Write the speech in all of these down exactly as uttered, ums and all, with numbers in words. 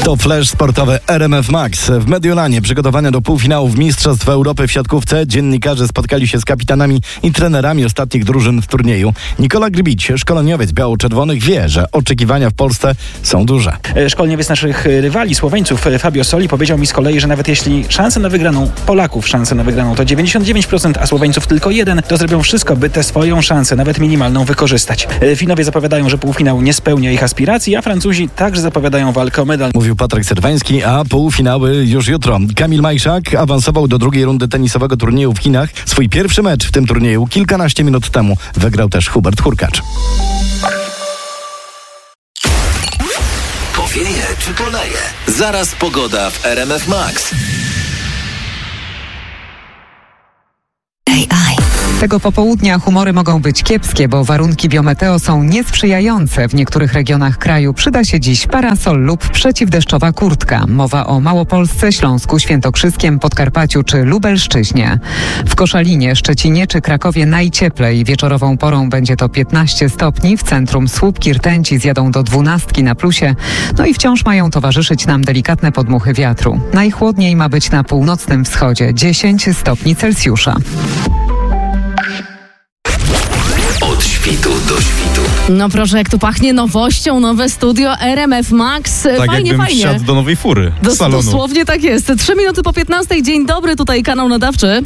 To flash sportowy R M F Max. W Mediolanie przygotowania do półfinałów Mistrzostw Europy w siatkówce dziennikarze spotkali się z kapitanami i trenerami ostatnich drużyn w turnieju. Nikola Grbić, szkoleniowiec biało-czerwonych, wie, że oczekiwania w Polsce są duże. Szkoleniowiec naszych rywali, Słoweńców, Fabio Soli, powiedział mi z kolei, że nawet jeśli szanse na wygraną, Polaków szanse na wygraną to dziewięćdziesiąt dziewięć procent, a Słoweńców tylko jeden, to zrobią wszystko, by tę swoją szansę, nawet minimalną, wykorzystać. Finowie zapowiadają, że półfinał nie spełnia ich aspiracji, a Francuzi także zapowiadają walkę o medal. Mówił Patryk Serwański, a półfinały już jutro. Kamil Majszak awansował do drugiej rundy tenisowego turnieju w Chinach. Swój pierwszy mecz w tym turnieju kilkanaście minut temu wygrał też Hubert Hurkacz. Powieje czy poleje? Zaraz pogoda w R M F Max. Tego popołudnia humory mogą być kiepskie, bo warunki biometeo są niesprzyjające. W niektórych regionach kraju przyda się dziś parasol lub przeciwdeszczowa kurtka. Mowa o Małopolsce, Śląsku, Świętokrzyskiem, Podkarpaciu czy Lubelszczyźnie. W Koszalinie, Szczecinie czy Krakowie najcieplej. Wieczorową porą będzie to piętnaście stopni. W centrum słupki rtęci zjadą do dwunastki na plusie. No i wciąż mają towarzyszyć nam delikatne podmuchy wiatru. Najchłodniej ma być na północnym wschodzie, dziesięć stopni Celsjusza. Od świtu do świtu. No proszę, jak tu pachnie nowością, nowe studio R M F Max. Tak fajnie, jakbym fajnie. wsiadł do nowej fury, Do, z salonu. Dosłownie tak jest. Trzy minuty po piętnastej. Dzień dobry, tutaj kanał nadawczy.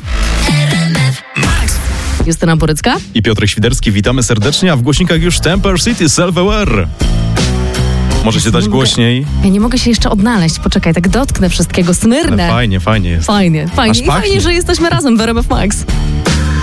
Justyna Borycka. I Piotr Świderski, witamy serdecznie, a w głośnikach już Temper City Self-Aware. Może się dać głośniej? Ja nie mogę się jeszcze odnaleźć. Poczekaj, tak dotknę wszystkiego, smyrnę. Ale fajnie, fajnie jest. Fajnie, fajnie. Aż I fajnie, pachnie. że jesteśmy razem w R M F Max.